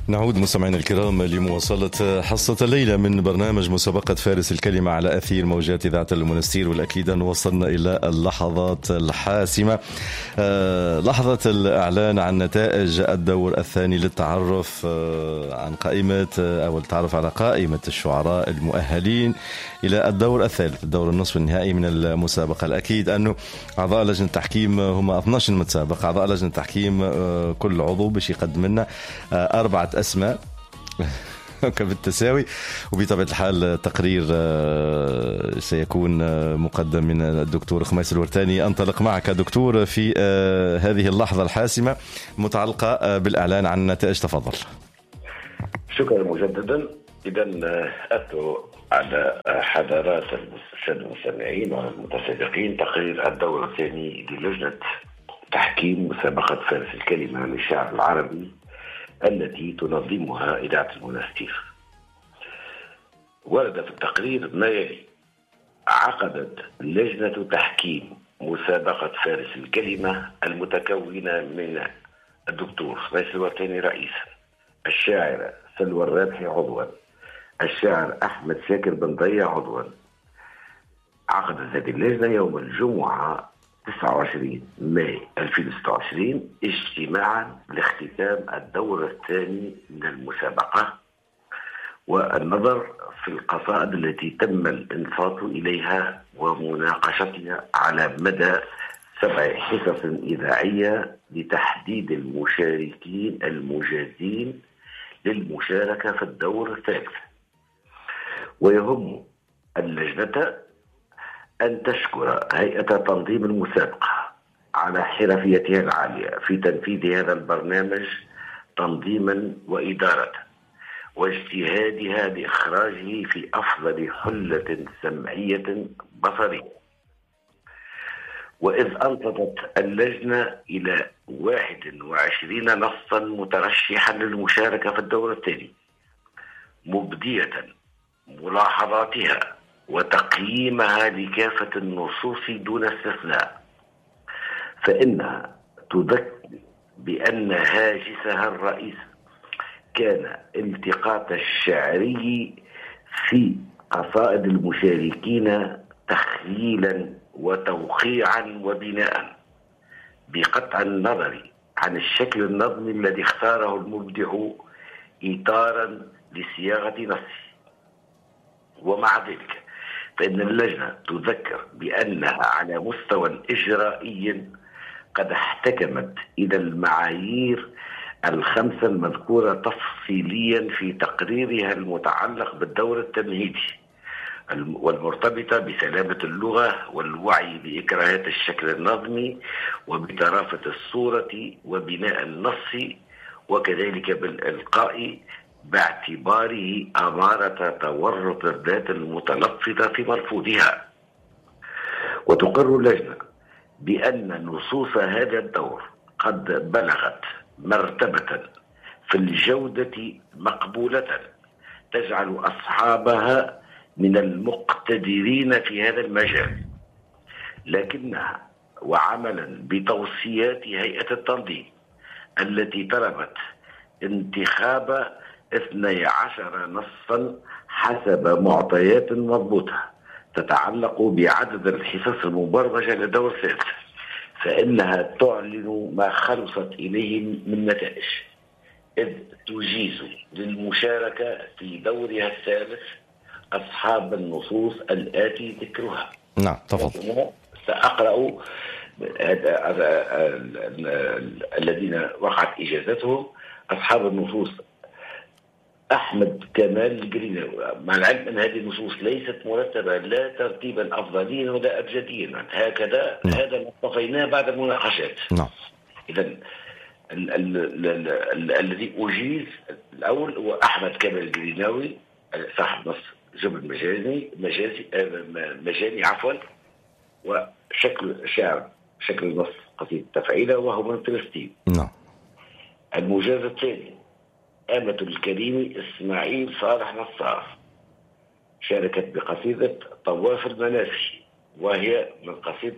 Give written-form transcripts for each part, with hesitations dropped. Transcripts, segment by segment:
نعود مستمعينا الكرام لمواصلة حصة الليلة من برنامج مسابقة فارس الكلمة على أثير موجات إذاعة المنستير، والأكيد أن وصلنا إلى اللحظات الحاسمة، لحظة الإعلان عن نتائج الدور الثاني للتعرف عن قائمة أو التعرف على قائمة الشعراء المؤهلين إلى الدور الثالث، الدور النصف النهائي من المسابقة. الأكيد أنه أعضاء لجنة التحكيم هم 12 متسابق، أعضاء لجنة التحكيم كل عضو باش يقدم لنا 4 أسماء بالتساوي، وبطبيعة الحال تقرير سيكون مقدم من الدكتور خميس الورتاني. أنطلق معك دكتور في هذه اللحظة الحاسمة متعلقة بالإعلان عن النتائج، تفضل. شكرا مجددا. إذا أتوا على حضرات المستمعين والمتسابقين تقرير الدور الثاني للجنة تحكيم مسابقة فارس الكلمة للشعب العربي التي تنظمها إذاعة المنستير. ورد في التقرير ما يلي: عقدت لجنة تحكيم مسابقة فارس الكلمة المتكونة من الدكتور خميس الورتاني رئيسا، الشاعرة سلوى الرابحي عضوا، الشاعر أحمد شاكر بن ضيع عضوا. عقدت هذه اللجنة يوم الجمعة 29 ماي 2026 اجتماعا لاختتام الدور الثاني من المسابقة والنظر في القصائد التي تم الانصات إليها ومناقشتها على مدى 7 حصص إذاعية لتحديد المشاركين المجازين للمشاركة في الدور الثالث. ويهم اللجنة أن تشكر هيئة تنظيم المسابقة على حرفيتها العالية في تنفيذ هذا البرنامج تنظيما وإدارة، واجتهادها لإخراجه في أفضل حلة سمعية بصرية. وإذ أنصتت اللجنة إلى 21 نصا مترشحا للمشاركة في الدور الثاني، مبدية ملاحظاتها وتقييمها لكافة النصوص دون استثناء، فإنها تذكر بأن هاجسها الرئيس كان التقاط الشعري في قصائد المشاركين تخييلا وتوقيعا وبناء، بقطع النظر عن الشكل النظمي الذي اختاره المبدع إطارا لصياغة نصه. ومع ذلك فإن اللجنة تذكر بأنها على مستوى إجرائي قد احتكمت إلى المعايير ال5 المذكورة تفصيليا في تقريرها المتعلق بالدور التمهيدي والمرتبطة بسلامة اللغة والوعي بإكراهات الشكل النظمي وبطرافة الصورة وبناء النص، وكذلك بالإلقاء باعتباره أمارة تورط الذات المتلفظة في مرفوضها. وتقر اللجنة بأن نصوص هذا الدور قد بلغت مرتبة في الجودة مقبولة تجعل أصحابها من المقتدرين في هذا المجال، لكنها وعملا بتوصيات هيئة التنظيم التي طلبت انتخاب 12 نصا حسب معطيات مضبوطة تتعلق بعدد الحصص المبرمجة للدور الثالث، فإنها تعلن ما خلصت إليه من نتائج، إذ تجيز للمشاركة في دورها الثالث أصحاب النصوص الآتي ذكرها. نعم تفضل. سأقرأ الذين وقعت إجازتهم. أصحاب النصوص: أحمد كمال القريناوي، مع العلم أن هذه النصوص ليست مرتبة لا ترتيبا أفضليا ولا أبجديا، هكذا هذا ما اصطفيناه بعد المناقشات. إذن الذي أجيز الأول هو أحمد كمال القريناوي صاحب نص جبل مجاني وشكل شعر شكل النص قصيدة تفعيلة وهو من فلسطين. المجاز الثاني آمة الكريم إسماعيل صالح نصار، شاركت بقصيدة طواف المناسي وهي من قصيدة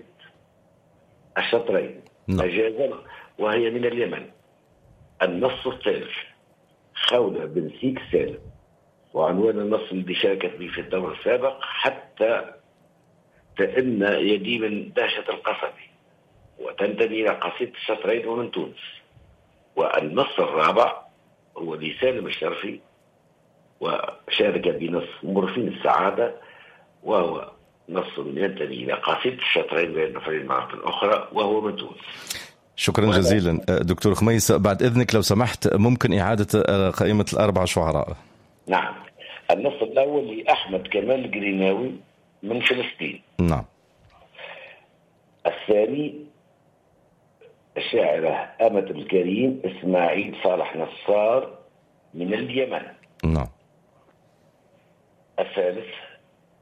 الشطرين مجازا وهي من اليمن. النص الثالث خولة بن سيك سالم. وعنوان النص الذي شاركت به في الدور السابق: حتى تئن يدي من دهشة القصب، وتنتمي إلى قصيدة الشطرين ومن تونس. والنص الرابع هو لسالم الشرفي، وشارك بنص مرفين السعادة، وهو نص ينتمي إلى قصيدة الشطرين بين نفرين مرة أخرى، وهو من تونس. شكرا جزيلا دكتور خميس. بعد إذنك لو سمحت ممكن إعادة قائمة الأربع شعراء؟ نعم. النص الأول لأحمد كمال القريناوي من فلسطين. نعم. الثاني الشاعرة أمة الكريم إسماعيل صالح نصار من اليمن. نعم. الثالث